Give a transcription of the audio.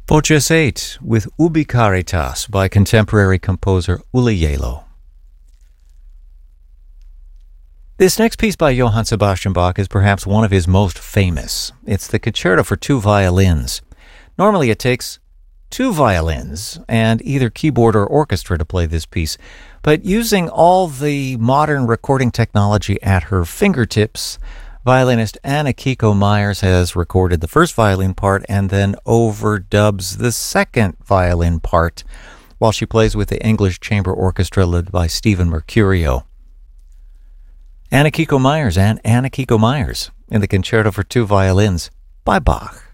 Voces 8 with Ubi Caritas by contemporary composer Uli Yelo. This next piece by Johann Sebastian Bach is perhaps one of his most famous. It's the Concerto for Two Violins. Normally it takes two violins and either keyboard or orchestra to play this piece, but using all the modern recording technology at her fingertips, violinist Anna Kiko Myers has recorded the first violin part and then overdubs the second violin part while she plays with the English Chamber Orchestra led by Stephen Mercurio. Anna Kiko Myers and Anna Kiko Myers in the Concerto for Two Violins by Bach.